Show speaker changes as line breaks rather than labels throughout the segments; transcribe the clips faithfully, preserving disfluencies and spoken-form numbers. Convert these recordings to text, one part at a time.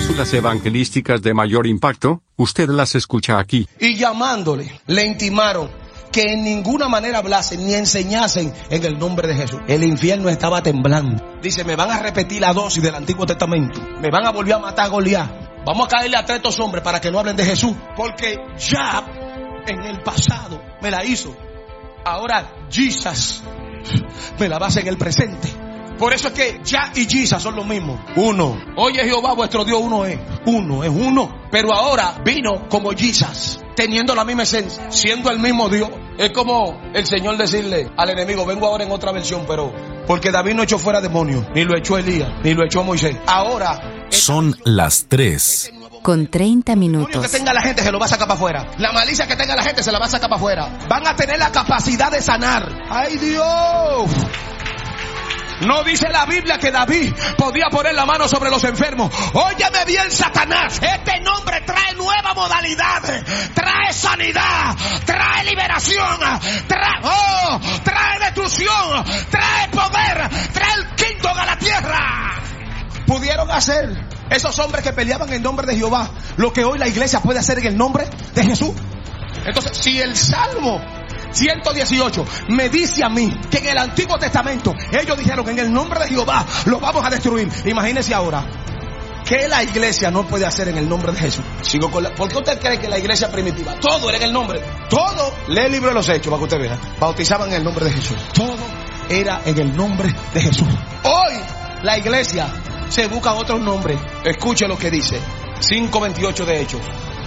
cápsulas evangelísticas de mayor impacto, usted las escucha aquí.
Y llamándole, le intimaron que en ninguna manera hablasen ni enseñasen en el nombre de Jesús. El infierno estaba temblando. Dice, me van a repetir la dosis del Antiguo Testamento. Me van a volver a matar a Goliat. Vamos a caerle a estos hombres para que no hablen de Jesús. Porque ya en el pasado me la hizo. Ahora Jesus me la va a hacer en el presente. Por eso es que ya y Jesus son lo mismo. Uno. Oye Jehová vuestro Dios, uno es. Uno es uno. Pero ahora vino como Jesus, teniendo la misma esencia, siendo el mismo Dios. Es como el Señor decirle al enemigo, vengo ahora en otra versión, pero porque David no echó fuera demonios, ni lo echó Elías, ni lo echó Moisés. Ahora
son las tres.
Con treinta minutos.
Lo que tenga la gente se lo va a sacar para afuera. La malicia que tenga la gente se la va a sacar para afuera. Van a tener la capacidad de sanar. ¡Ay Dios! No dice la Biblia que David podía poner la mano sobre los enfermos. Óyeme bien, Satanás. Este nombre trae nueva modalidad. Trae sanidad. Trae liberación. Trae, oh, trae destrucción. Trae poder. Trae el Kingdom a la tierra. Pudieron hacer esos hombres que peleaban en nombre de Jehová lo que hoy la iglesia puede hacer en el nombre de Jesús. Entonces, si el Salmo ciento dieciocho me dice a mí que en el Antiguo Testamento ellos dijeron en el nombre de Jehová lo vamos a destruir, imagínense ahora ¿qué la iglesia no puede hacer en el nombre de Jesús? Sigo con la, ¿por qué usted cree que la iglesia primitiva todo era en el nombre? Todo, lee el libro de los Hechos para que usted vea, bautizaban en el nombre de Jesús. Todo era en el nombre de Jesús. Hoy la iglesia se busca otros nombres. Escuche lo que dice cinco veintiocho de Hechos.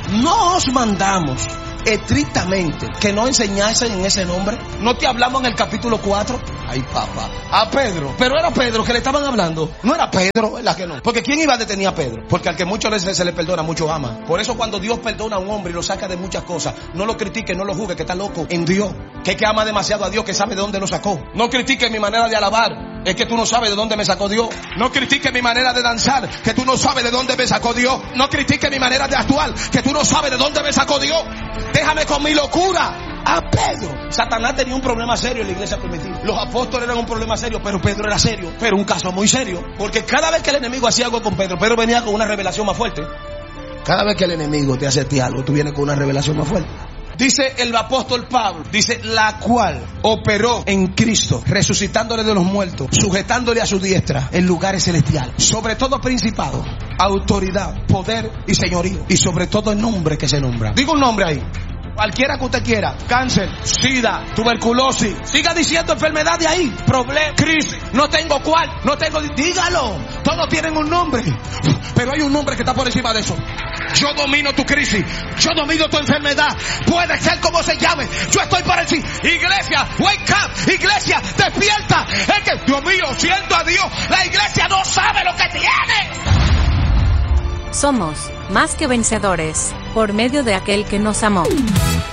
No os mandamos estrictamente que no enseñasen en ese nombre. No te hablamos en el capítulo cuatro. Ay papá, a Pedro. Pero era Pedro que le estaban hablando. No era Pedro, ¿verdad que no? Porque ¿quién iba a detener a Pedro? Porque al que mucho le, se le perdona, mucho ama. Por eso cuando Dios perdona a un hombre y lo saca de muchas cosas, no lo critique, no lo juzgue, que está loco en Dios. Que es que ama demasiado a Dios, que sabe de dónde lo sacó. No critique mi manera de alabar, es que tú no sabes de dónde me sacó Dios. No critique mi manera de danzar, que tú no sabes de dónde me sacó Dios. No critique mi manera de actuar, que tú no sabes de dónde me sacó Dios. Déjame con mi locura. A Pedro, Satanás tenía un problema serio en la iglesia primitiva. Los apóstoles eran un problema serio, pero Pedro era serio. Pero un caso muy serio, porque cada vez que el enemigo hacía algo con Pedro, Pedro venía con una revelación más fuerte. Cada vez que el enemigo te hace a ti algo, tú vienes con una revelación más fuerte. Dice el apóstol Pablo, dice, la cual operó en Cristo, resucitándole de los muertos, sujetándole a su diestra en lugares celestiales, sobre todo principado, autoridad, poder y señorío, y sobre todo el nombre que se nombra. Digo un nombre ahí. Cualquiera que usted quiera, cáncer, sida, tuberculosis, siga diciendo enfermedad de ahí, problema, crisis, no tengo cuál, no tengo, dígalo, todos tienen un nombre, pero hay un nombre que está por encima de eso. Yo domino tu crisis, yo domino tu enfermedad, puede ser como se llame, yo estoy por encima. Iglesia, wake up, iglesia, despierta, es que, Dios mío, siento a Dios, la iglesia no sabe lo que tiene.
Somos más que vencedores por medio de aquel que nos amó.